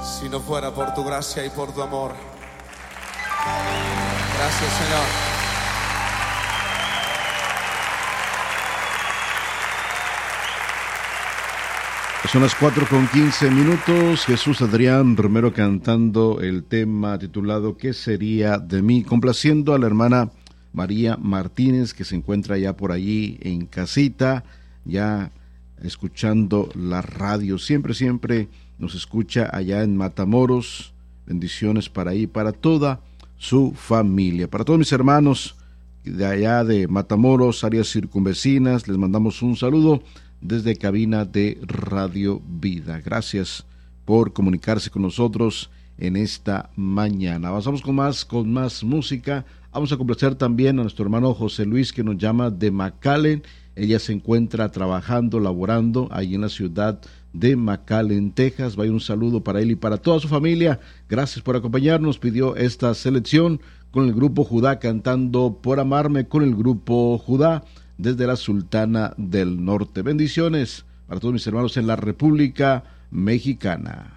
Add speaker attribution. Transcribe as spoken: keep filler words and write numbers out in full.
Speaker 1: si no fuera por tu gracia y por tu amor. Gracias, Señor.
Speaker 2: Son las cuatro con quince minutos. Jesús Adrián Romero cantando el tema titulado ¿Qué sería de mí? Complaciendo a la hermana María Martínez, que se encuentra ya por allí en casita, ya escuchando la radio. Siempre, siempre nos escucha allá en Matamoros. Bendiciones para ahí, para toda su familia. Para todos mis hermanos de allá de Matamoros, áreas circunvecinas, les mandamos un saludo desde cabina de Radio Vida. Gracias por comunicarse con nosotros en esta mañana. Avanzamos con más, con más música. Vamos a complacer también a nuestro hermano José Luis, que nos llama de McAllen. Ella se encuentra trabajando, laborando ahí en la ciudad de McAllen, Texas. Vaya un saludo para él y para toda su familia. Gracias por acompañarnos. Pidió esta selección con el grupo Judá, cantando Por Amarme con el grupo Judá desde la Sultana del Norte. Bendiciones para todos mis hermanos en la República Mexicana.